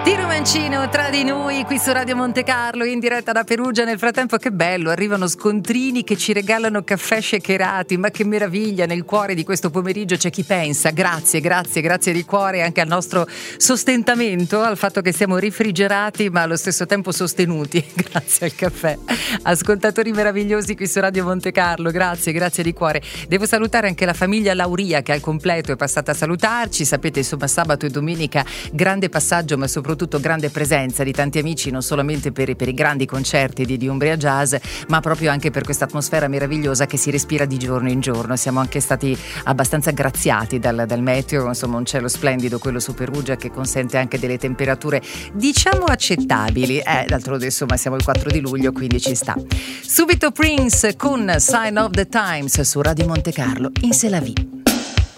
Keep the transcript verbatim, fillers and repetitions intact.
Di Romancino tra di noi qui su Radio Monte Carlo in diretta da Perugia. Nel frattempo che bello, arrivano scontrini che ci regalano caffè shakerati, ma che meraviglia, nel cuore di questo pomeriggio c'è chi pensa. Grazie, grazie, grazie di cuore anche al nostro sostentamento, al fatto che siamo refrigerati ma allo stesso tempo sostenuti grazie al caffè. Ascoltatori meravigliosi qui su Radio Monte Carlo, grazie, grazie di cuore. Devo salutare anche la famiglia Lauria che al completo è passata a salutarci. Sapete, insomma, sabato e domenica grande passaggio ma soprattutto grande presenza di tanti amici, non solamente per, per i grandi concerti di, di Umbria Jazz, ma proprio anche per questa atmosfera meravigliosa che si respira di giorno in giorno. Siamo anche stati abbastanza graziati dal, dal meteo, insomma un cielo splendido quello su Perugia che consente anche delle temperature diciamo accettabili, eh, d'altronde insomma siamo il quattro di luglio quindi ci sta. Subito Prince con Sign of the Times su Radio Monte Carlo in C'est la vie.